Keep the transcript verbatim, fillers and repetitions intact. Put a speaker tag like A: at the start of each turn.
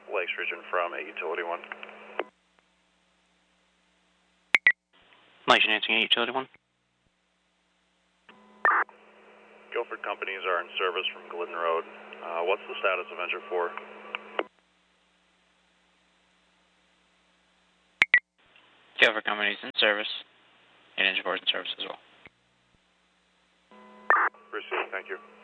A: Lakes Region from a Utility one.
B: Lakes Lansing eight, Utility one.
A: Guilford companies are in service from Glidden Road. Uh, what's the status of engine four?
B: Guilford companies in service, and engine four is in service as well.
A: Received, thank you.